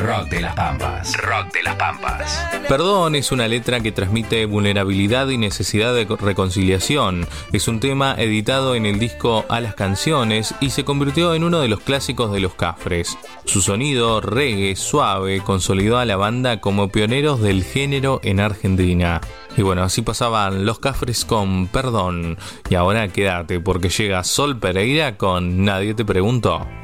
Rock de las Pampas. Rock de las Pampas. Perdón es una letra que transmite vulnerabilidad y necesidad de reconciliación. Es un tema editado en el disco A las Canciones y se convirtió en uno de los clásicos de Los Cafres. Su sonido reggae suave consolidó a la banda como pioneros del género en Argentina. Y bueno, así pasaban Los Cafres con Perdón. Y ahora quédate porque llega Sol Pereira con Nadie te preguntó.